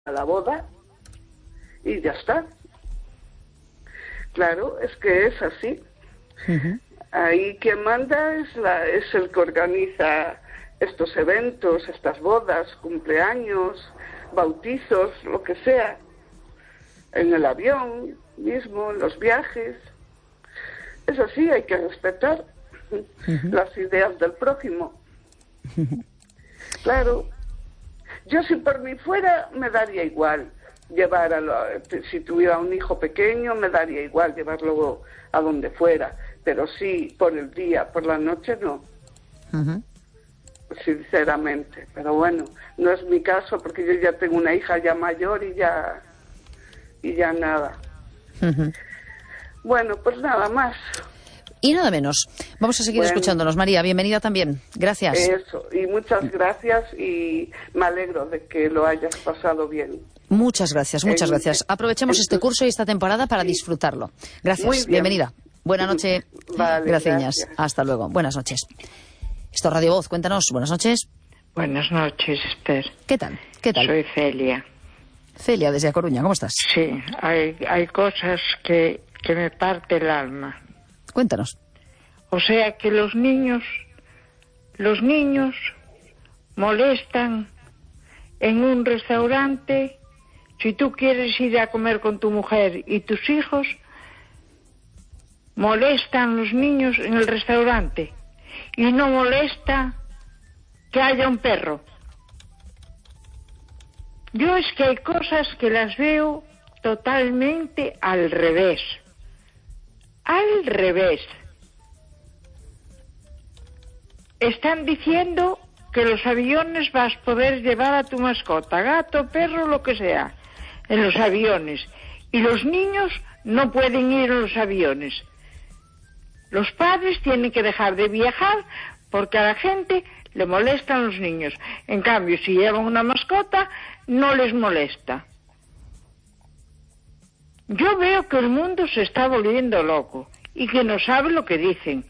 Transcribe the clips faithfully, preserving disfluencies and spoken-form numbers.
a la boda y ya está. Claro, es que es así. Uh-huh. Ahí quien manda es, la, es el que organiza estos eventos, estas bodas, cumpleaños, bautizos, lo que sea, en el avión mismo, en los viajes. Es así, hay que respetar uh-huh. las ideas del prójimo. Uh-huh. Claro, yo si por mí fuera me daría igual llevar a lo, si tuviera un hijo pequeño me daría igual llevarlo a donde fuera, pero sí por el día, por la noche no. Uh-huh. Sinceramente, pero bueno, no es mi caso porque yo ya tengo una hija ya mayor y ya y ya nada. Uh-huh. Bueno, pues nada más. Y nada menos. Vamos a seguir bueno, escuchándonos. María, bienvenida también. Gracias. Eso, y muchas gracias y me alegro de que lo hayas pasado bien. Muchas gracias, muchas en, gracias. Aprovechemos en, este curso y esta temporada para sí. disfrutarlo. Gracias, bien. Bienvenida. Buena noche. Vale, gracias. gracias. Hasta luego. Buenas noches. Esto es Radio Voz, cuéntanos. Buenas noches. Buenas noches, Esther. ¿Qué tal? ¿Qué tal? Soy Celia. Celia, desde A Coruña, ¿cómo estás? Sí, hay, hay cosas que, que me parte el alma. Cuéntanos. O sea que los niños, los niños molestan en un restaurante. Si tú quieres ir a comer con tu mujer y tus hijos, molestan los niños en el restaurante. Y no molesta que haya un perro. Yo es que hay cosas que las veo totalmente al revés. Al revés. Están diciendo que los aviones vas a poder llevar a tu mascota, gato, perro, lo que sea, en los aviones. Y los niños no pueden ir en los aviones. Los padres tienen que dejar de viajar porque a la gente le molestan los niños. En cambio, si llevan una mascota, no les molesta. Yo veo que el mundo se está volviendo loco y que no sabe lo que dicen.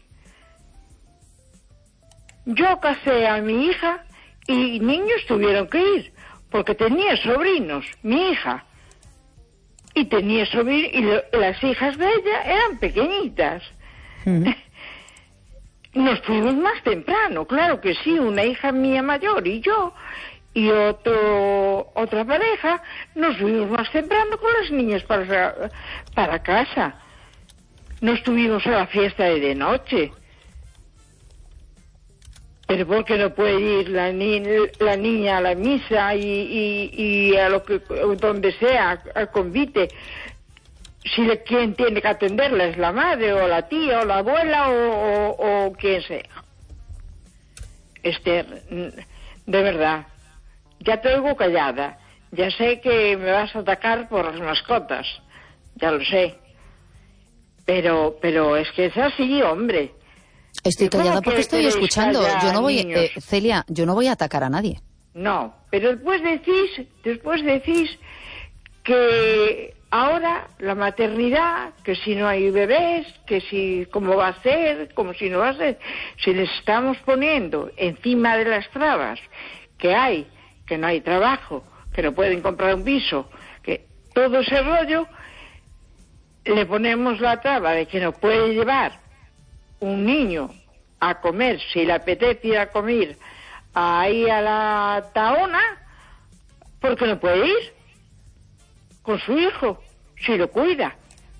Yo casé a mi hija y niños tuvieron que ir porque tenía sobrinos, mi hija. Y tenía sobrinos y lo, las hijas de ella eran pequeñitas. Mm. Nos fuimos más temprano, claro que sí, una hija mía mayor y yo y otro otra pareja, nos fuimos más temprano con las niñas para, para casa. No estuvimos a la fiesta de, de noche. Pero porque no puede ir la, ni la niña a la misa y, y, y a lo que donde sea, al convite. Si le, quien tiene que atenderla es la madre o la tía o la abuela o, o, o quien sea. Esther, de verdad, ya te oigo callada. Ya sé que me vas a atacar por las mascotas, ya lo sé. Pero, pero es que es así, hombre. Estoy callada porque estoy escuchando. Yo no voy, eh, Celia, yo no voy a atacar a nadie. No, pero después decís, después decís que ahora la maternidad, que si no hay bebés, que si cómo va a ser, como si no va a ser, si les estamos poniendo encima de las trabas que hay, que no hay trabajo, que no pueden comprar un piso, que todo ese rollo, le ponemos la traba de que no puede llevar un niño a comer, si le apetece ir a comer ahí a la Tahona, porque no puede ir con su hijo, si lo cuida.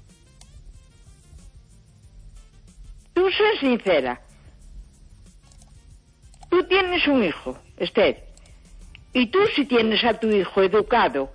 Tú sé sincera. Tú tienes un hijo, Esther, y tú si tienes a tu hijo educado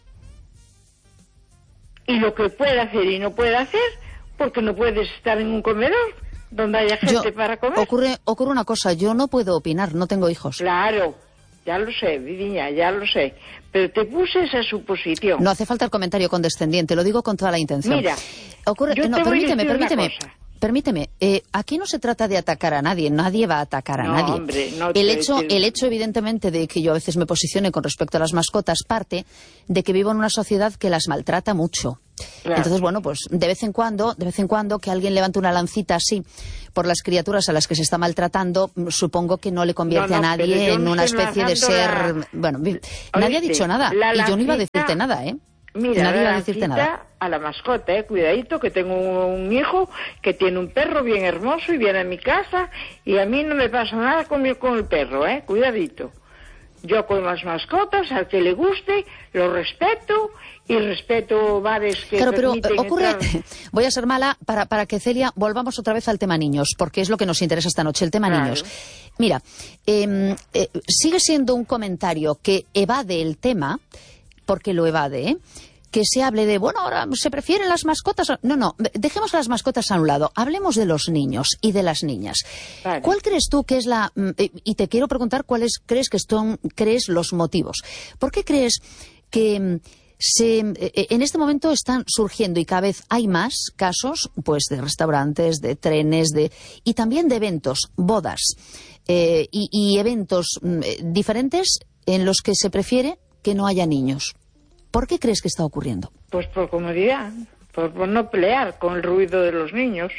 y lo que puede hacer y no puede hacer, porque no puedes estar en un comedor donde haya gente yo, para comer. Ocurre, ocurre una cosa, yo no puedo opinar, no tengo hijos. Claro, ya lo sé, Viviña, ya lo sé. Pero te puse esa suposición. No hace falta el comentario condescendiente, lo digo con toda la intención. Mira, ocurre, yo no, te permíteme, voy a decir permíteme. una cosa. Permíteme, eh, aquí no se trata de atacar a nadie, nadie va a atacar a no, nadie. Hombre, no el, hecho, decir... el hecho, evidentemente, de que yo a veces me posicione con respecto a las mascotas parte de que vivo en una sociedad que las maltrata mucho. Claro. Entonces, bueno, pues de vez en cuando, de vez en cuando que alguien levante una lancita así por las criaturas a las que se está maltratando, supongo que no le convierte no, no, a nadie en no una especie de ser... La... Bueno, ¿oíste? Nadie ha dicho nada. Y yo no iba a decirte nada, ¿eh? Mira, nadie iba a decirte nada. A la mascota, eh, cuidadito, que tengo un hijo que tiene un perro bien hermoso y viene a mi casa y a mí no me pasa nada con, mi, con el perro, eh, cuidadito. Yo con las mascotas, al que le guste, lo respeto y respeto bares que Claro, pero ocurre, entrar... voy a ser mala para, para que, Celia, volvamos otra vez al tema niños, porque es lo que nos interesa esta noche, el tema claro. niños. Mira, eh, eh, sigue siendo un comentario que evade el tema, porque lo evade, ¿eh? Que se hable de, bueno, ahora se prefieren las mascotas. No, no, dejemos las mascotas a un lado. Hablemos de los niños y de las niñas. Vale. ¿Cuál crees tú que es la... Y te quiero preguntar cuáles crees que son crees los motivos. ¿Por qué crees que se, en este momento están surgiendo y cada vez hay más casos pues de restaurantes, de trenes, de y también de eventos, bodas eh, y, y eventos eh, diferentes en los que se prefiere que no haya niños? ¿Por qué crees que está ocurriendo? Pues por comodidad, por, por no pelear con el ruido de los niños.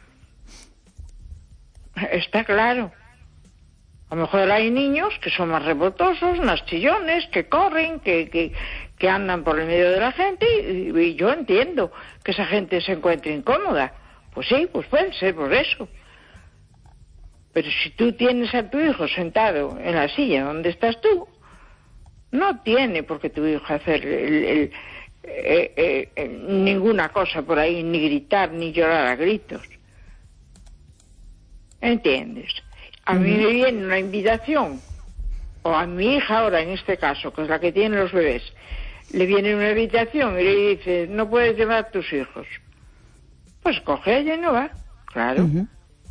Está claro. A lo mejor hay niños que son más revoltosos, más chillones, que corren, que, que, que andan por el medio de la gente y, y yo entiendo que esa gente se encuentre incómoda. Pues sí, pues puede ser por eso. Pero si tú tienes a tu hijo sentado en la silla donde estás tú, no tiene por qué tu hijo hacer el, el, el, eh, eh, ninguna cosa por ahí, ni gritar, ni llorar a gritos. ¿Entiendes? A mí me viene una invitación, o a mi hija ahora en este caso, que es la que tiene los bebés, le viene una invitación y le dice, no puedes llevar a tus hijos. Pues coge ella y no va, claro. Uh-huh.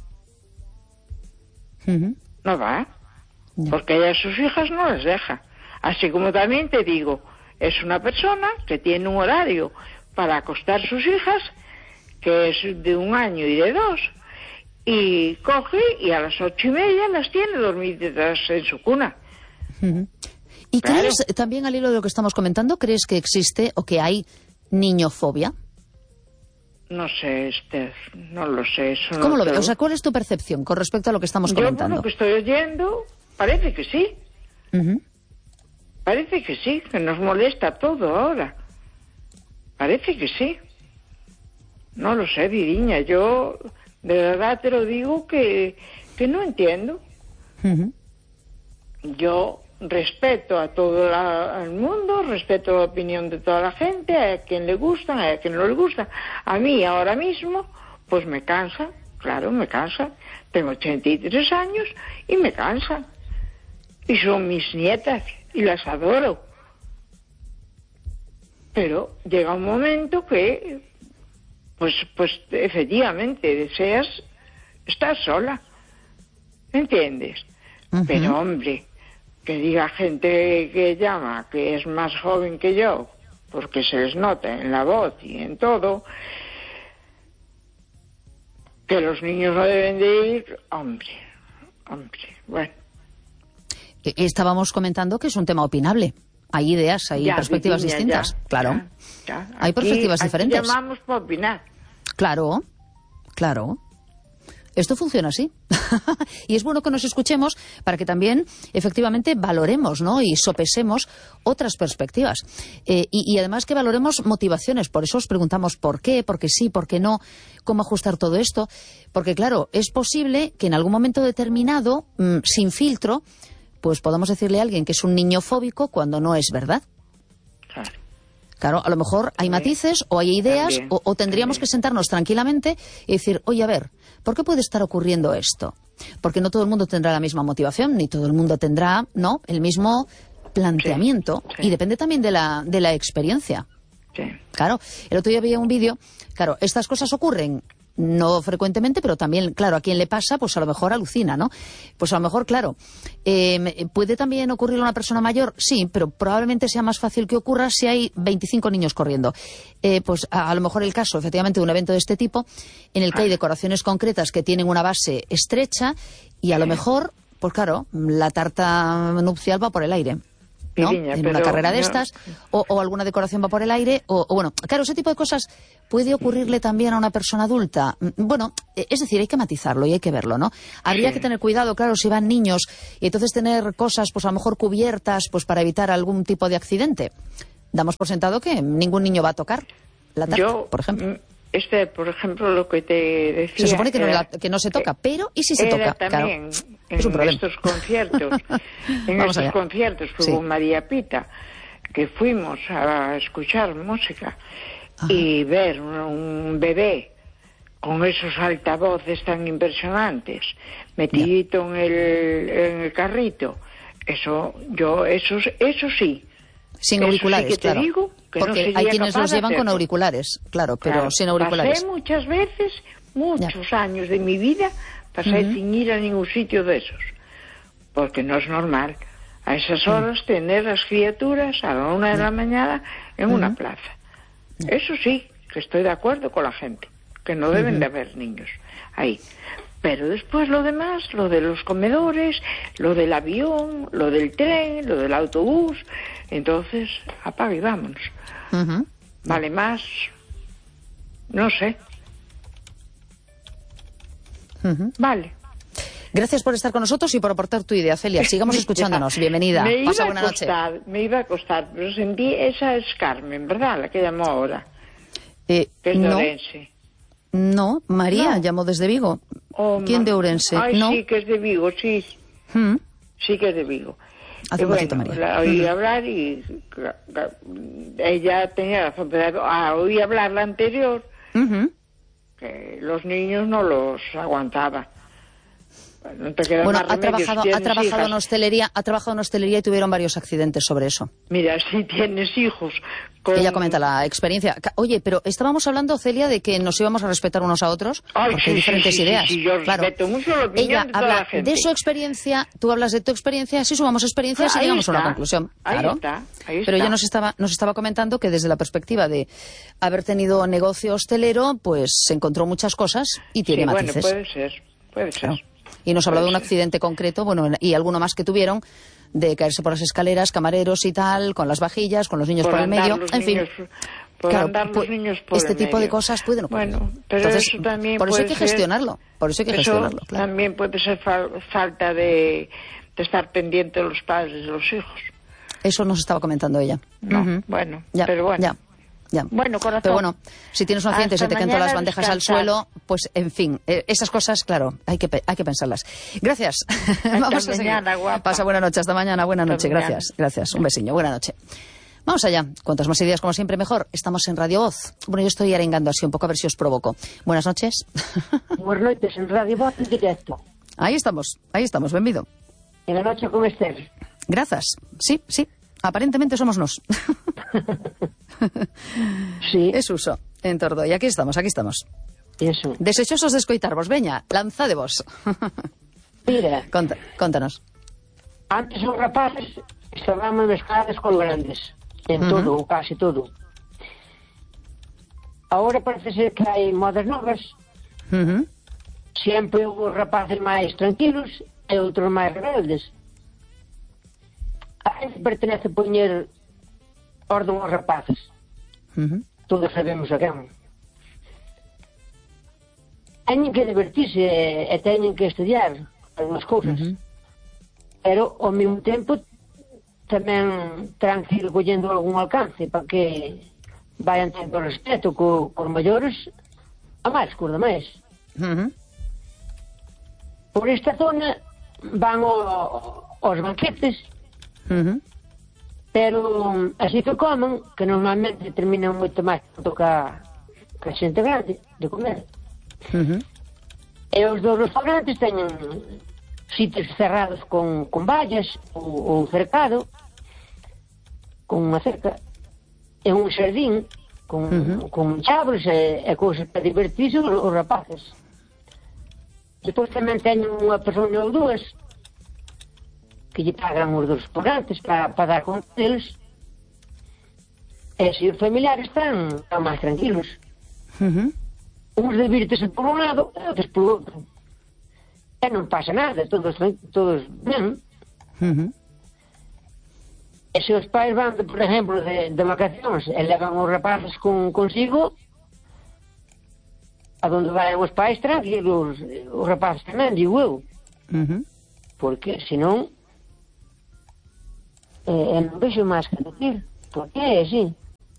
Uh-huh. No va, no. Porque ella a sus hijas no les deja. Así como también te digo, es una persona que tiene un horario para acostar sus hijas, que es de un año y de dos, y coge y a las ocho y media las tiene dormidas en su cuna. Uh-huh. ¿Y claro. crees, también al hilo de lo que estamos comentando, crees que existe o que hay niñofobia? No sé, Esther, no lo sé. Eso ¿Cómo no lo te... ves? O sea, ¿cuál es tu percepción con respecto a lo que estamos Yo, comentando? Yo, por lo que estoy oyendo, parece que sí. Uh-huh. Parece que sí, que nos molesta todo ahora. Parece que sí. No lo sé, Viriña, yo de verdad te lo digo que, que no entiendo. Uh-huh. Yo respeto a todo la, el mundo, respeto la opinión de toda la gente, a quien le gusta, a quien no le gusta. A mí ahora mismo, pues me cansa, claro, me cansa. Tengo ochenta y tres años y me cansa. Y son mis nietas. Y las adoro. Pero llega un momento que, pues, pues efectivamente deseas estar sola. ¿Entiendes? Uh-huh. Pero hombre, que diga gente que llama que es más joven que yo, porque se les nota en la voz y en todo, que los niños no deben de ir, hombre, hombre, bueno. Estábamos comentando que es un tema opinable. Hay ideas, hay ya, perspectivas Virginia, distintas. Ya, claro. Ya, ya. Aquí, hay perspectivas aquí diferentes. Llamamos para opinar. Claro, claro. Esto funciona así. Y es bueno que nos escuchemos para que también, efectivamente, valoremos, ¿no? Y sopesemos otras perspectivas. Eh, y, y además que valoremos motivaciones. Por eso os preguntamos por qué, por qué sí, por qué no, cómo ajustar todo esto. Porque, claro, es posible que en algún momento determinado, mmm, sin filtro, pues podamos decirle a alguien que es un niño fóbico cuando no es verdad. Claro. Claro, a lo mejor hay matices o hay ideas o, o tendríamos también que sentarnos tranquilamente y decir, oye, a ver, ¿por qué puede estar ocurriendo esto? Porque no todo el mundo tendrá la misma motivación, ni todo el mundo tendrá, ¿no?, el mismo planteamiento. Sí, sí. Y depende también de la, de la experiencia. Sí. Claro, el otro día veía un vídeo, claro, estas cosas ocurren no frecuentemente, pero también, claro, a quien le pasa, pues a lo mejor alucina, ¿no? Pues a lo mejor, claro, eh, ¿puede también ocurrir a una persona mayor? Sí, pero probablemente sea más fácil que ocurra si hay veinticinco niños corriendo. Eh, pues a, a lo mejor el caso, efectivamente, de un evento de este tipo, en el que hay decoraciones concretas que tienen una base estrecha y a lo mejor, pues claro, la tarta nupcial va por el aire. ¿no? Piriña, en pero una carrera de no... estas, o, o alguna decoración va por el aire, o, o bueno, claro, ese tipo de cosas puede ocurrirle también a una persona adulta. Bueno, es decir, hay que matizarlo y hay que verlo, ¿no? Habría sí. que tener cuidado, claro, si van niños, y entonces tener cosas, pues a lo mejor cubiertas, pues para evitar algún tipo de accidente. Damos por sentado que ningún niño va a tocar la tarta, Yo, por ejemplo. Este, por ejemplo, lo que te decía... Se supone que, era, no, la, que no se toca, pero ¿y si se era toca? también Claro, en es un problema. estos conciertos, en Vamos estos allá. conciertos que Sí. hubo María Pita, que fuimos a escuchar música Ajá. y ver un, un bebé con esos altavoces tan impresionantes, metidito en el, en el carrito, eso, yo, eso, eso sí. Sin Eso auriculares, sí que te claro. digo que Porque no sería hay quienes capaz los de llevan con hacerlo. auriculares, claro, pero Claro, sin auriculares. Pasé muchas veces, muchos años de mi vida, pasé Ujú. sin ir a ningún sitio de esos. Porque no es normal a esas horas tener las criaturas a la una de la mañana en una plaza. Eso sí, que estoy de acuerdo con la gente, que no deben de haber niños ahí. Pero después lo demás, lo de los comedores, lo del avión, lo del tren, lo del autobús, entonces apaga y vámonos. Ujú. Vale más, no sé. Ujú. Vale. Gracias por estar con nosotros y por aportar tu idea, Celia. Sigamos escuchándonos. Bienvenida. Me iba Pasa a buena noche. costar, me iba a costar, pero sentí, esa es Carmen, ¿verdad? La que llamó ahora, Eh, que es de no, Orense. no, María No. llamó desde Vigo. Oh, ¿Quién ma- de Ourense? Ay, No. sí, que es de Vigo, sí, Mm. sí que es de Vigo. Hace Y un ratito, bueno, María. la oí Ujú. hablar y ca- ca- ella tenía razón, pero ah, oí hablar la anterior, Ujú. que los niños no los aguantaba. No te queda Bueno, más ha remedio si trabajado, ha tienes trabajado en hijas. hostelería, ha trabajado en hostelería y tuvieron varios accidentes sobre eso. Mira, si tienes hijos con... Ella comenta la experiencia. Ca- Oye, pero estábamos hablando, Celia, de que nos íbamos a respetar unos a otros, Ay, porque sí, hay diferentes sí, sí, ideas. sí, sí, yo Claro. respeto mucho la opinión Ella de toda habla la gente. de su experiencia, tú hablas de tu experiencia, si sumamos experiencias y Ahí llegamos a una está, conclusión. ahí Claro. está, ahí Pero está. ella nos estaba, nos estaba comentando que desde la perspectiva de haber tenido negocio hostelero, pues se encontró muchas cosas y tiene Sí, bueno, matices. puede ser, puede ser. Claro. Y nos habló de un Puede ser. accidente concreto, bueno, y alguno más que tuvieron, de caerse por las escaleras, camareros y tal, con las vajillas, con los niños por, el andar medio, los en fin. niños- por Claro, andar pu- los niños por este el tipo de medio. cosas pueden ocurrir. Bueno, pero Entonces, eso también por eso hay puede que ser- gestionarlo, por eso hay que Eso gestionarlo, claro. también puede ser fal- falta de, de estar pendiente de los padres de los hijos. Eso nos estaba comentando ella. No, Ujú. bueno, Ya, pero bueno. ya, ya. Bueno, corazón. Pero bueno, si tienes un accidente y se Hasta te caen todas las mañana, bandejas al descansar. suelo, pues en fin, eh, esas cosas, claro, hay que, pe- hay que pensarlas. Gracias. Vamos a seguir. mañana, guapa. Pasa buena noche, hasta mañana, buena Hasta noche, mañana. gracias, gracias. Un besiño, buena noche. Vamos allá. Cuantas más ideas, como siempre, mejor. Estamos en Radio Voz. Bueno, yo estoy arengando así un poco a ver si os provoco. Buenas noches. Buenas noches, en Radio Voz en directo. Ahí estamos, ahí estamos, bienvenido. En la noche con Esther. Gracias. Sí, sí. Aparentemente somos nos. Sí, Es uso en Tordoy. Aquí estamos, aquí estamos. eso. Desechosos de escoitarvos. Veña, lanzadevos. Mira, Conta, contanos. antes os rapaces estaban mezclados con grandes. En Ujú. todo, ou casi todo. Ahora parece ser que hai modas novas. Ujú. Sempre houve rapaces máis tranquilos e outros máis rebeldes. A gente pertenece a poñer orden aos rapaces. Ujú. Todos sabemos a quen. Teñen que divertirse e, e teñen que estudiar algunhas cousas. Ujú. Pero ao mesmo tempo tamén terán que ir collendo algún alcance para que vayan tendo respeto co, cos maiores a máis, cos demais. Ujú. Por esta zona van o, aos banquetes, Ujú. pero así que comen, que normalmente terminan moito máis pronto que a, que a xente grande de comer. Ujú. E os dos restaurantes teñen sitios cerrados con, con vallas ou, ou un cercado con unha cerca e un xardín con, Ujú. con chabres e, e cousas para divertirse os, os rapaces. Depois tamén teñen unha persona ou dúas que lle pagan os dos restaurantes para, para dar con deles, e se os familiares están, están máis tranquilos. Ujú. Uns divirtesen por un lado e outros por outro. E non pasa nada, todos, todos ben. Ujú. E se os pais van, por exemplo, de, de vacacións e levan os rapaces con, consigo, a donde vayan os pais tranquilos, os rapaces tamén, digo eu. Uh-huh. Porque, senón, eh, non vexo máis que decir. Por que é así?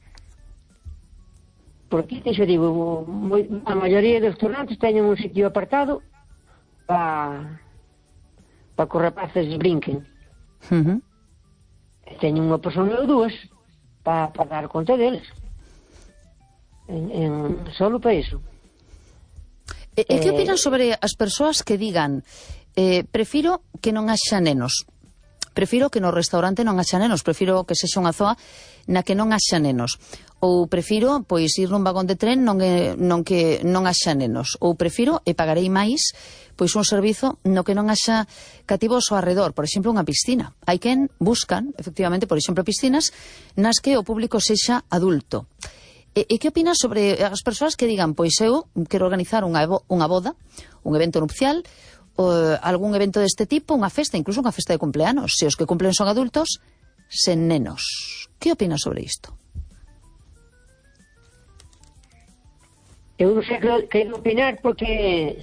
Porque, te xo digo, moi, a maioría dos restaurantes teñen un sitio apartado para pa que os rapaces brinquen. Uh-huh. Teñen unha persona ou dúas para pa dar conta deles. En, en, solo para iso. E, e que Eh, opinan sobre as persoas que digan eh, prefiro que non haxa nenos? Prefiro que no restaurante non haxa nenos, prefiro que sexa unha zoa na que non haxa nenos. Ou prefiro, pois, ir nun vagón de tren non, que, non que non haxa nenos. Ou prefiro, e pagarei máis, pois un servizo no que non haxa cativos ao arredor, por exemplo, unha piscina. Hai quen buscan, efectivamente, por exemplo, piscinas nas que o público sexa adulto. E, e que opinas sobre as persoas que digan, pois eu quero organizar unha, unha boda, un evento nupcial, ou algún evento deste tipo, unha festa, incluso unha festa de cumpleanos, se os que cumplen son adultos, sen nenos. Que opinas sobre isto? Eu non sei que, que opinar porque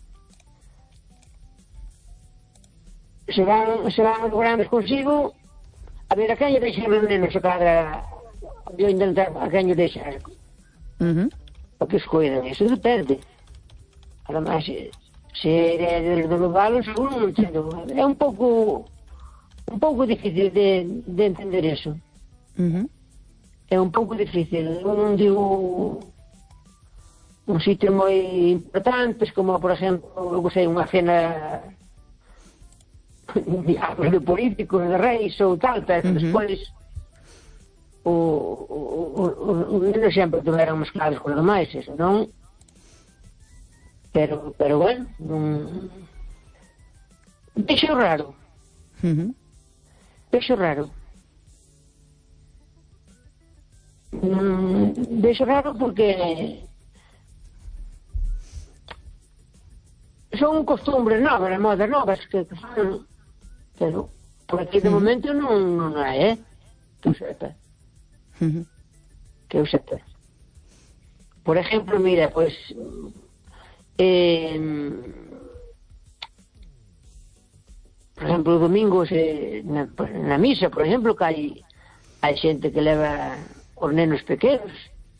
se van, se van os grandes consigo, a ver a quen lle deixan os nenos a cada eu intentar a quen lle deixar Uh-huh. para que os cuidan, eso depende. Además, se, se é de globalos, seguro non entendo. É un pouco un pouco difícil de, de entender eso. Uh-huh. É un pouco difícil. Eu non digo un sitio moi importante, como, por exemplo, eu sei, unha cena digamos, de políticos, de reis ou tal, pero uh-huh. despois o, o, o, o neno sempre tuveron mezclados con o demais, eso, non? Pero, pero bueno, non... Vexo raro. Uh-huh. Vexo raro. Mm, vexo raro porque son costumbres novas, modas novas que, que fan, pero por aquí de momento non, non hai, eh? Que eu sepa. Uh-huh. Que eu sepa. Por exemplo, mira, pois eh, por exemplo, o domingo se, na, na misa, por exemplo, que hai, hai xente que leva os nenos pequenos.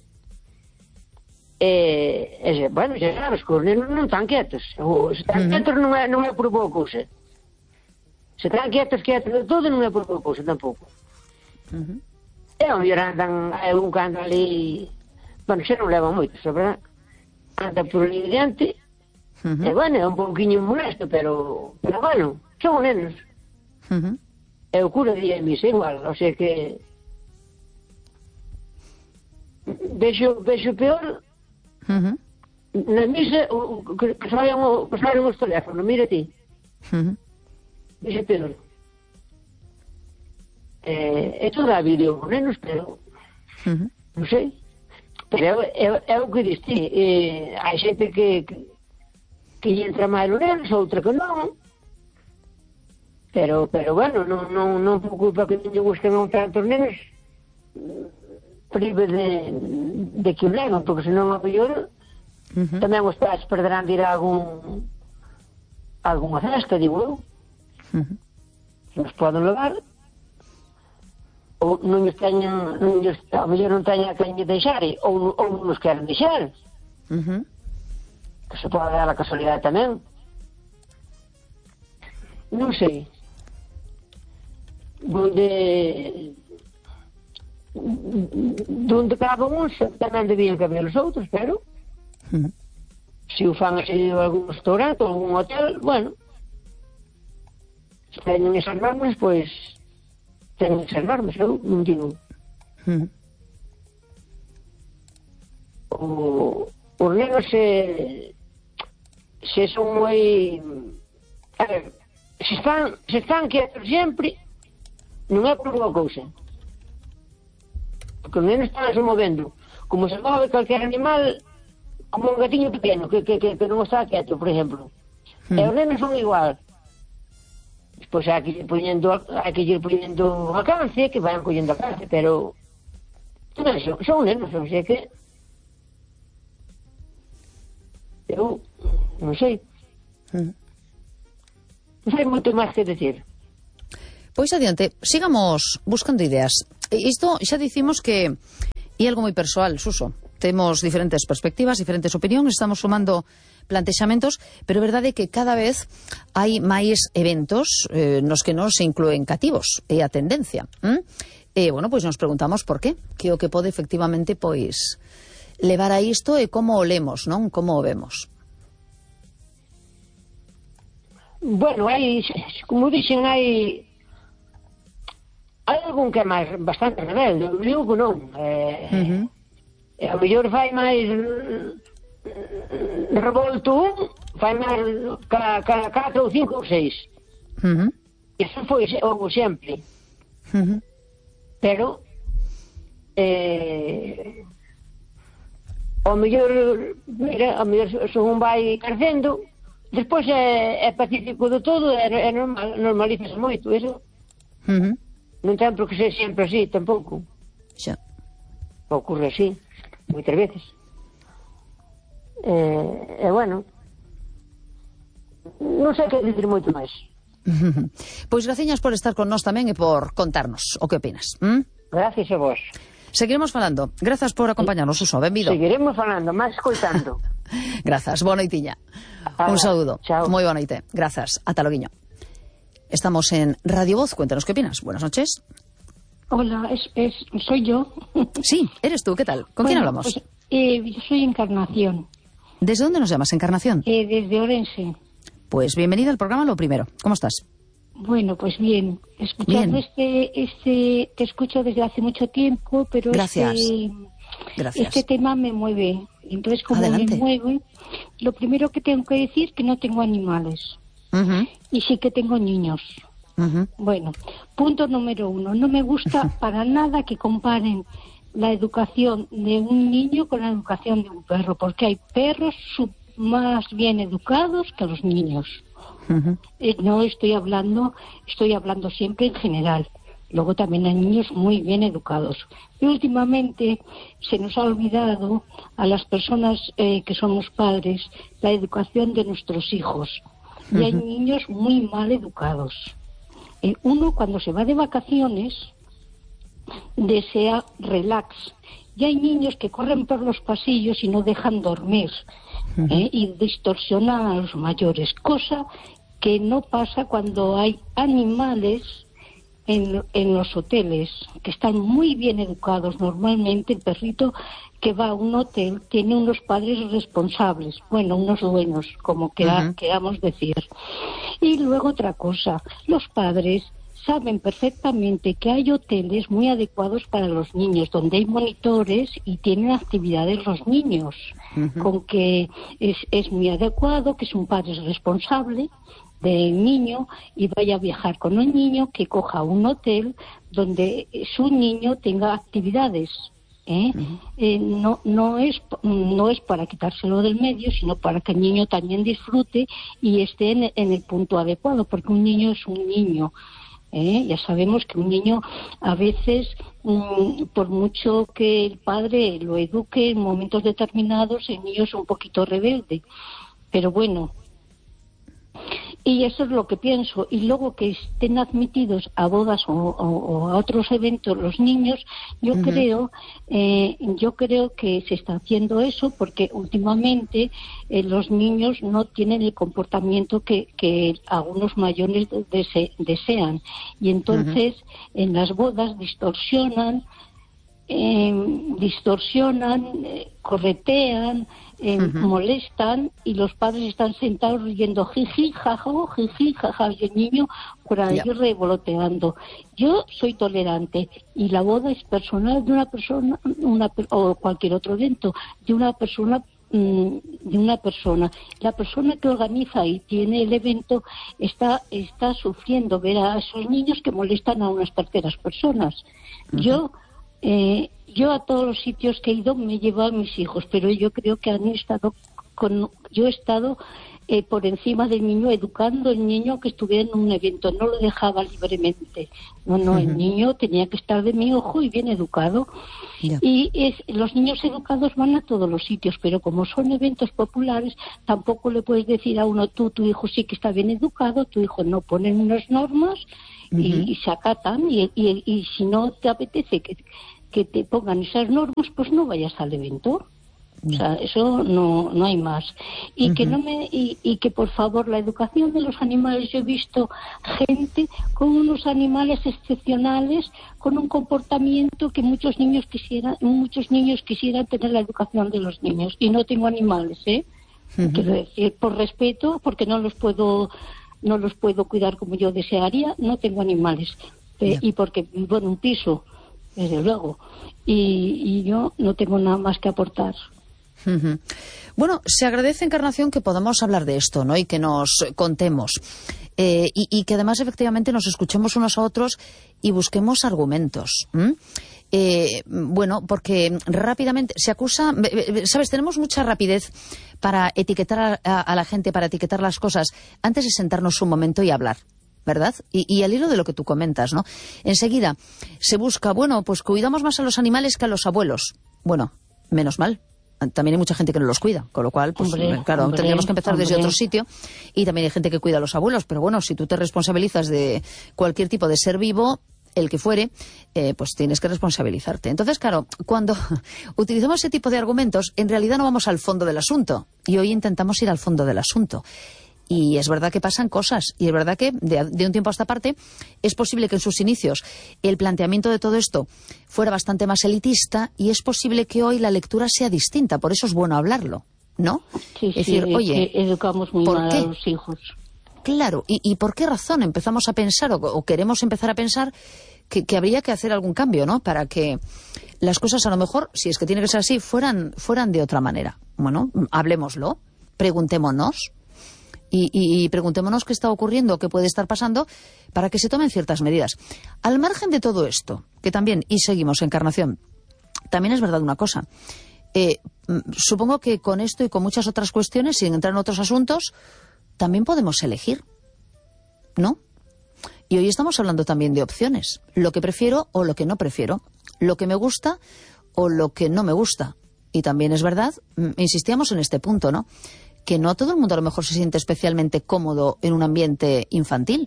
E, e bueno, xa sabes que os nenos non están quietos. O, se están uh-huh. quietos non é, non é por boa cousa. Se están quietos, quietos de todo, non é por boa cousa tampouco. Uh-huh. E ao mellor andan, é un que anda ali, bueno, xa non levan moito, sabrá, anda por ali diante, uh-huh. e bueno, é un pouquinho molesto, pero, pero bueno, son nenos. Uh-huh. E o cura di a misa igual, o sea que vexo, vexo peor. Uh-huh. Na misa o, o, que, que saían os teléfonos, mira ti. Uh-huh. Vexo peor. Eh, é toda a vídeo con nenos, pero uh-huh. non sei. Pero é, é, é o que diste. Eh, hai xente que, que que lle entra máis os nenos, outra que non. Pero, pero bueno, non, non, non por culpa que non lle gusten tantos nenos prive de, de que o levan, porque senón a mellor uh-huh. tamén os pais perderán de ir a algún a algunha festa, digo eu. Uh-huh. Nos poden levar ou non lles teñen, non lles, a mellor non teñen a quen lle deixar, ou, ou non nos queren deixar. Uh-huh. Que se pode dar a casualidade tamén. Non sei. Donde donde cada un tamén debían caber os outros, pero uh-huh. se o fan así en algún restaurante ou algún hotel, bueno, se teñen esas normas, pois teñen esas normas, eu non digo. Uh-huh. O, os nenos se se son moi, a ver, se están, se están quietos sempre, non é por boa cousa. Porque os nenos están se movendo, como se move calquer animal, como un gatiño pequeno que, que, que, que non está quieto, por exemplo. Mm. E os nenos son igual. pois hai que ir poñendo, hai que ir poñendo alcance, que vayan collendo alcance, pero non, son, son nenos, non sei que eu non sei mm. non sei moito máis que decir. Pois adiante, sigamos buscando ideas. Isto xa dicimos que é algo moi persoal, Suso. Temos diferentes perspectivas, diferentes opinións, estamos sumando plantexamentos, pero é verdade que cada vez hai máis eventos eh, nos que non se inclúen cativos, é a tendencia. ¿Mm? E, bueno, pois nos preguntamos por qué, que o que pode efectivamente pois levar a isto e como o lemos, non? Como o vemos. Bueno, hai, como dixen, hai hai algún que é máis bastante rebelde, o meu non. Eh, uh-huh. E a mellor fai máis revolto un, fai máis ca, ca, catro ou cinco ou seis. Uh-huh. Eso foi o sempre. Uh-huh. Pero eh, o mellor, mira, o mellor se un vai crecendo, despois é, é pacífico de todo, é, é normal, normalízase moito, eso. Uh-huh. Non ten por que ser sempre así, tampouco. Xa. Ocurre así, moitas veces. E, eh, eh, bueno, non sei que dicir moito máis. Pois graciñas por estar con nós tamén e por contarnos o que opinas. ¿Mm? Gracias a vos. Seguiremos falando. Grazas por acompañarnos, Suso. Benvido. Seguiremos falando, máis escoitando. Grazas, boa noitiña. Ah, un saúdo. Chao. Moi boa noite. Grazas. Ata loguiño. Estamos en Radio Voz. Cuéntanos qué opinas. Buenas noches. Hola, es, es, soy yo. Sí, eres tú. ¿Qué tal? ¿Con bueno, quién hablamos? Pues, eh, yo soy Encarnación. ¿Desde dónde nos llamas, Encarnación? Eh, desde Orense. Pues bienvenida al programa, lo primero. ¿Cómo estás? Bueno, pues bien. Escuchando bien. Este, este, te escucho desde hace mucho tiempo, pero Gracias. Este, Gracias. este tema me mueve. Entonces, como Adelante. me mueve, lo primero que tengo que decir es que no tengo animales. Uh-huh. Y sí que tengo niños. Uh-huh. Bueno, punto número uno. No me gusta para nada que comparen la educación de un niño con la educación de un perro, porque hay perros más bien educados que los niños. Uh-huh. Eh, no estoy hablando, estoy hablando siempre en general. Luego también hay niños muy bien educados. Y últimamente se nos ha olvidado a las personas eh, que somos padres la educación de nuestros hijos. Y hay niños muy mal educados. Eh, uno cuando se va de vacaciones desea relax. Y hay niños que corren por los pasillos y no dejan dormir. Eh, y distorsionan a los mayores. Cosa que no pasa cuando hay animales en, en los hoteles, que están muy bien educados. Normalmente el perrito que va a un hotel tiene unos padres responsables, bueno, unos buenos, como quera, uh-huh. queramos decir. Y luego otra cosa, los padres saben perfectamente que hay hoteles muy adecuados para los niños, donde hay monitores y tienen actividades los niños, uh-huh. con que es, es muy adecuado, que es un padre responsable del niño y vaya a viajar con un niño, que coja un hotel donde su niño tenga actividades. ¿Eh? Uh-huh. Eh, no no es no es para quitárselo del medio, sino para que el niño también disfrute y esté en, en el punto adecuado, porque un niño es un niño. ¿Eh? Ya sabemos que un niño a veces, mmm, por mucho que el padre lo eduque en momentos determinados, el niño es un poquito rebelde, pero bueno. Y eso es lo que pienso. Y luego que estén admitidos a bodas o, o, o a otros eventos los niños, yo uh-huh. creo eh, yo creo que se está haciendo eso porque últimamente eh, los niños no tienen el comportamiento que, que algunos mayores dese, desean. Y entonces uh-huh. en las bodas distorsionan, eh, distorsionan, eh, corretean, Eh, uh-huh. molestan y los padres están sentados riendo jiji, jaja, jiji, jaja, y el niño por ahí yeah. revoloteando. Yo soy tolerante y la boda es personal de una persona, una o cualquier otro evento, de una persona mmm, de una persona. La persona que organiza y tiene el evento está, está sufriendo ver a esos niños que molestan a unas terceras personas. Uh-huh. Yo eh, Yo a todos los sitios que he ido me he llevado a mis hijos, pero yo creo que han estado con, yo he estado eh, por encima del niño, educando al niño que estuviera en un evento, no lo dejaba libremente. No, no, uh-huh. El niño tenía que estar de mi ojo y bien educado. Yeah. Y es, los niños educados van a todos los sitios, pero como son eventos populares, tampoco le puedes decir a uno, tú, tu hijo sí que está bien educado, tu hijo no, ponen unas normas uh-huh. y, y se acatan, y, y, y si no te apetece que, que te pongan esas normas, pues no vayas al evento. O sea, eso no, no hay más. Y uh-huh. que no me y, y que por favor la educación de los animales, yo he visto gente con unos animales excepcionales, con un comportamiento que muchos niños quisieran, muchos niños quisieran tener la educación de los niños, y no tengo animales, ¿eh? Uh-huh. Quiero decir, por respeto, porque no los puedo no los puedo cuidar como yo desearía, no tengo animales. Eh, yeah. Y porque vivo en un piso, desde luego, y, y yo no tengo nada más que aportar. Uh-huh. Bueno, se agradece, Encarnación, que podamos hablar de esto, ¿no? Y que nos contemos. Eh, y, y que además, efectivamente, nos escuchemos unos a otros y busquemos argumentos. ¿Mm? Eh, bueno, porque rápidamente se acusa... ¿Sabes? Tenemos mucha rapidez para etiquetar a, a la gente, para etiquetar las cosas, antes de sentarnos un momento y hablar, ¿verdad? Y, y al hilo de lo que tú comentas, ¿no? Enseguida se busca, bueno, pues cuidamos más a los animales que a los abuelos. Bueno, menos mal. También hay mucha gente que no los cuida, con lo cual, pues hombre, claro, hombre, tendríamos que empezar hombre. desde otro sitio. Y también hay gente que cuida a los abuelos, pero bueno, si tú te responsabilizas de cualquier tipo de ser vivo, el que fuere, eh, pues tienes que responsabilizarte. Entonces, claro, cuando utilizamos ese tipo de argumentos, en realidad no vamos al fondo del asunto. Y hoy intentamos ir al fondo del asunto. Y es verdad que pasan cosas, y es verdad que de, de un tiempo a esta parte es posible que en sus inicios el planteamiento de todo esto fuera bastante más elitista, y es posible que hoy la lectura sea distinta. Por eso es bueno hablarlo, ¿no? Sí, es decir, sí, oye, que educamos muy ¿por mal qué? a los hijos. Claro, ¿y, y por qué razón empezamos a pensar o, o queremos empezar a pensar que, que habría que hacer algún cambio, ¿no? Para que las cosas, a lo mejor, si es que tiene que ser así, fueran, fueran de otra manera. Bueno, hablemoslo, preguntémonos. Y, y, y preguntémonos qué está ocurriendo, qué puede estar pasando, para que se tomen ciertas medidas. Al margen de todo esto, que también, y seguimos, Encarnación, también es verdad una cosa. Eh, supongo que con esto y con muchas otras cuestiones, sin entrar en otros asuntos, también podemos elegir, ¿no? Y hoy estamos hablando también de opciones. Lo que prefiero o lo que no prefiero. Lo que me gusta o lo que no me gusta. Y también es verdad, insistíamos en este punto, ¿no?, que no todo el mundo a lo mejor se siente especialmente cómodo en un ambiente infantil.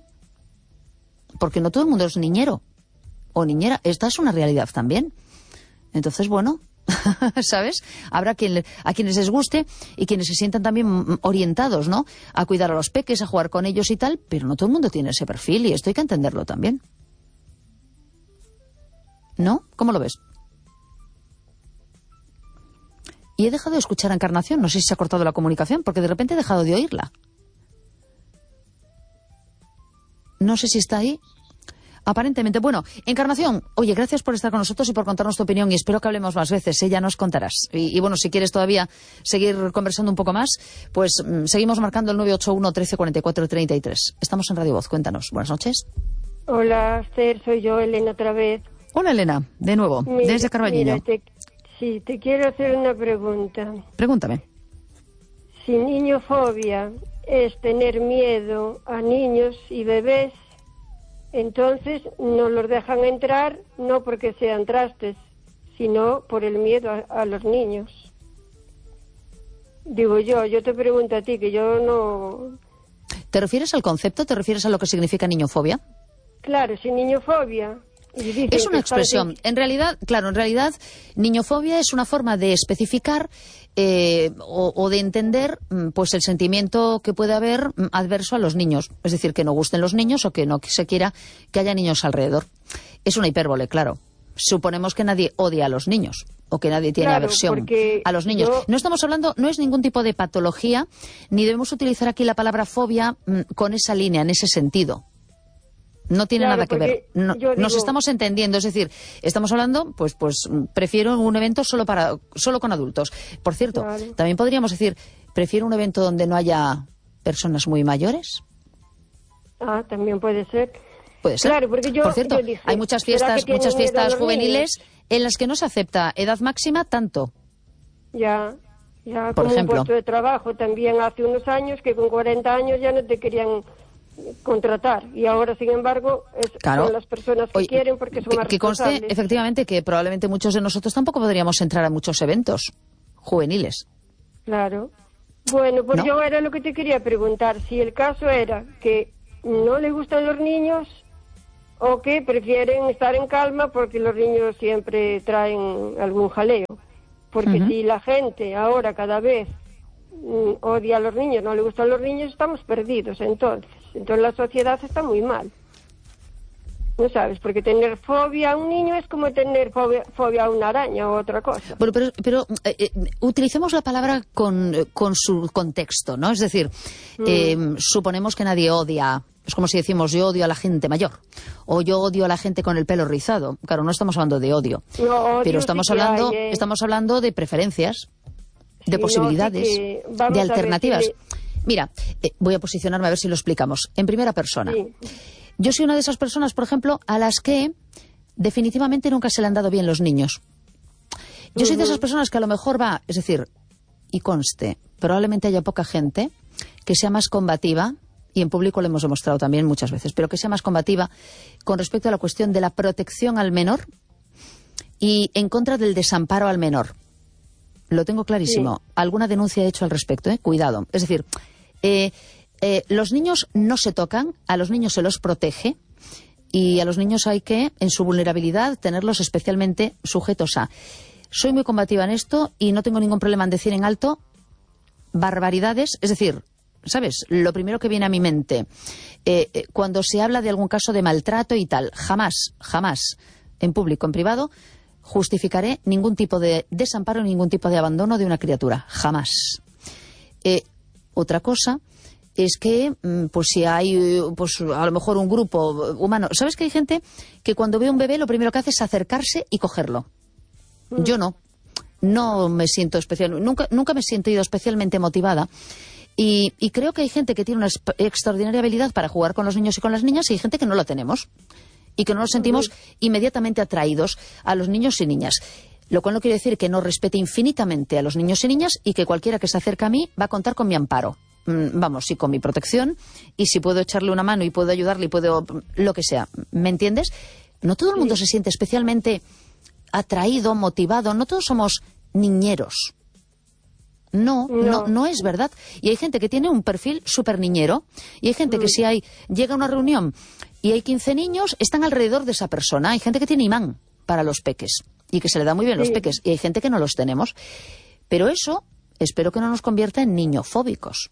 Porque no todo el mundo es niñero o niñera. Esta es una realidad también. Entonces, bueno, ¿sabes? Habrá quien, a quienes les guste y quienes se sientan también orientados, ¿no?, a cuidar a los peques, a jugar con ellos y tal, pero no todo el mundo tiene ese perfil, y esto hay que entenderlo también. ¿No? ¿Cómo lo ves? Y he dejado de escuchar a Encarnación. No sé si se ha cortado la comunicación, porque de repente he dejado de oírla. No sé si está ahí. Aparentemente. Bueno, Encarnación, oye, gracias por estar con nosotros y por contarnos tu opinión, y espero que hablemos más veces, ¿eh? Ya nos contarás. Y, y bueno, si quieres todavía seguir conversando un poco más, pues mmm, seguimos marcando el nueve ocho uno, trece, cuarenta y cuatro, treinta y tres. Estamos en Radio Voz. Cuéntanos. Buenas noches. Hola, Esther, soy yo, Elena, otra vez. Hola, Elena, de nuevo, mira, desde Carballiño. Mira, te... Sí, te quiero hacer una pregunta. Pregúntame. Si niñofobia es tener miedo a niños y bebés, entonces no los dejan entrar, no porque sean trastes, sino por el miedo a, a los niños. Digo yo, yo te pregunto a ti, que yo no... ¿Te refieres al concepto? ¿Te refieres a lo que significa niñofobia? Claro, si niñofobia... Es una expresión. En realidad, claro, en realidad, niñofobia es una forma de especificar eh, o, o de entender pues el sentimiento que puede haber adverso a los niños. Es decir, que no gusten los niños o que no se quiera que haya niños alrededor. Es una hipérbole, claro. Suponemos que nadie odia a los niños o que nadie tiene claro, aversión a los niños. Yo... No estamos hablando, no es ningún tipo de patología, ni debemos utilizar aquí la palabra fobia mm, con esa línea, en ese sentido. No tiene claro, nada que ver. No, digo... Nos estamos entendiendo, es decir, estamos hablando, pues, pues prefiero un evento solo para, solo con adultos. Por cierto, claro. También podríamos decir, prefiero un evento donde no haya personas muy mayores. Ah, también puede ser. Puede ser. Claro, porque yo, por cierto, yo dije, hay muchas fiestas, muchas fiestas juveniles niños? en las que no se acepta edad máxima tanto. Ya. Ya, por como ejemplo. un puesto de trabajo también hace unos años que con cuarenta años ya no te querían contratar y ahora, sin embargo, es, claro. son las personas que Oye, quieren porque son que, más que conste, responsables. efectivamente, que probablemente muchos de nosotros tampoco podríamos entrar a muchos eventos juveniles. Claro. Bueno, pues ¿No? yo era lo que te quería preguntar, si el caso era que no le gustan los niños o que prefieren estar en calma porque los niños siempre traen algún jaleo. Porque Uh-huh. si la gente ahora cada vez mm, odia a los niños, no le gustan los niños, estamos perdidos entonces. Entonces la sociedad está muy mal. ¿No sabes? Porque tener fobia a un niño es como tener fobia, fobia a una araña o otra cosa. Bueno, pero, pero eh, eh, utilicemos la palabra con, con su contexto, ¿no? Es decir, mm. eh, suponemos que nadie odia. Es como si decimos yo odio a la gente mayor o yo odio a la gente con el pelo rizado. Claro, no estamos hablando de odio, no, odio pero estamos sí hablando, hay, eh. estamos hablando de preferencias, de sí, posibilidades, no, sí de alternativas. Si... Mira, eh, voy a posicionarme a ver si lo explicamos. En primera persona. Sí. Yo soy una de esas personas, por ejemplo, a las que definitivamente nunca se le han dado bien los niños. Yo uh-huh. soy de esas personas que a lo mejor va, es decir, y conste, probablemente haya poca gente que sea más combativa, y en público lo hemos demostrado también muchas veces, pero que sea más combativa con respecto a la cuestión de la protección al menor y en contra del desamparo al menor. Lo tengo clarísimo. Sí. Alguna denuncia he hecho al respecto, ¿eh? Cuidado. Es decir, eh, eh, los niños no se tocan, a los niños se los protege y a los niños hay que, en su vulnerabilidad, tenerlos especialmente sujetos a. Soy muy combativa en esto y no tengo ningún problema en decir en alto barbaridades, es decir, ¿sabes? Lo primero que viene a mi mente, eh, eh, cuando se habla de algún caso de maltrato y tal, jamás, jamás, en público, en privado, justificaré ningún tipo de desamparo, ningún tipo de abandono de una criatura, jamás. Eh, otra cosa es que, pues si hay, pues a lo mejor un grupo humano, ¿sabes que hay gente que cuando ve un bebé lo primero que hace es acercarse y cogerlo? Mm. Yo no, no me siento especial, nunca, nunca me he sentido especialmente motivada. Y, y creo que hay gente que tiene una extraordinaria habilidad para jugar con los niños y con las niñas y hay gente que no lo tenemos y que no nos sentimos uh-huh. inmediatamente atraídos a los niños y niñas. Lo cual no quiere decir que no respete infinitamente a los niños y niñas y que cualquiera que se acerque a mí va a contar con mi amparo. Mm, vamos, sí, con mi protección y si puedo echarle una mano y puedo ayudarle y puedo lo que sea. ¿Me entiendes? No todo el mundo sí. se siente especialmente atraído, motivado. No todos somos niñeros. No, no, no, no es verdad. Y hay gente que tiene un perfil súper niñero y hay gente que si hay llega a una reunión y hay quince niños, están alrededor de esa persona. Hay gente que tiene imán para los peques y que se le da muy bien sí. los peques y hay gente que no los tenemos. Pero eso espero que no nos convierta en niñofóbicos.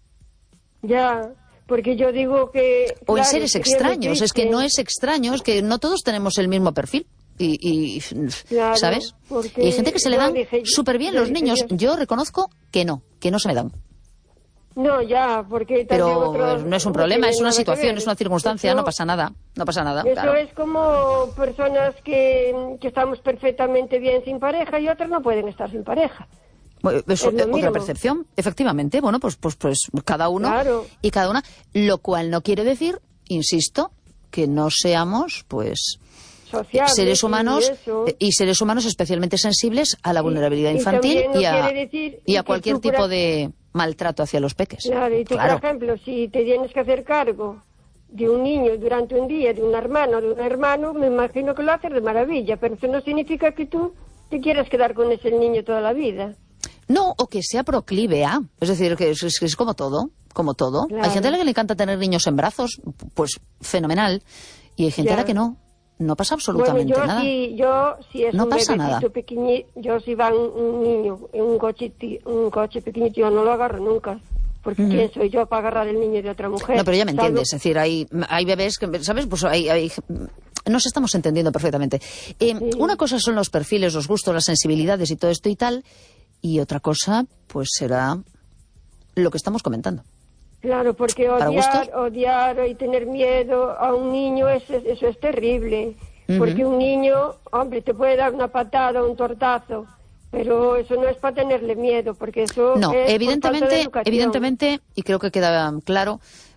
Ya, porque yo digo que... O claro, en seres extraños. Es que no es extraño, es que no todos tenemos el mismo perfil. Y, y claro, ¿sabes? Y hay gente que se le dan súper bien los niños. Yo... yo reconozco que no, que no se me dan. No, ya, porque... Pero otros, no es un problema, no es una situación, es una circunstancia, eso, no pasa nada, no pasa nada. Eso claro. es como personas que, que estamos perfectamente bien sin pareja y otras no pueden estar sin pareja. Bueno, eso, es otra percepción, efectivamente. Bueno, pues, pues, pues cada uno claro. y cada una. Lo cual no quiere decir, insisto, que no seamos, pues... Sociales, seres humanos y, y seres humanos especialmente sensibles a la vulnerabilidad y, infantil y, y a, decir, y a que cualquier tú, tipo de maltrato hacia los peques. Claro, y tú, claro. por ejemplo, si te tienes que hacer cargo de un niño durante un día, de un hermano, de un hermano, me imagino que lo haces de maravilla, pero eso no significa que tú te quieras quedar con ese niño toda la vida. No, o que sea proclive a, es decir, que es, es, es como todo, como todo. Claro. Hay gente a la que le encanta tener niños en brazos, pues fenomenal, y hay gente ya. a la que no. No pasa absolutamente bueno, yo nada. Sí, yo si es no un pasa nada. Pequeñito, yo si va un, un niño en un coche, un coche pequeñito, yo no lo agarro nunca. Porque mm. ¿quién soy yo para agarrar el niño de otra mujer? No, pero ya me ¿sabes? entiendes. Es decir, hay, hay bebés que, ¿sabes? Pues hay, hay, nos estamos entendiendo perfectamente. Eh, sí. Una cosa son los perfiles, los gustos, las sensibilidades y todo esto y tal. Y otra cosa, pues será lo que estamos comentando. Claro, porque odiar, odiar y tener miedo a un niño, eso, eso es terrible. Uh-huh. Porque un niño, hombre, te puede dar una patada, un tortazo, pero eso no es para tenerle miedo, porque eso no, es evidentemente, por falta de educación. evidentemente, y creo que queda claro,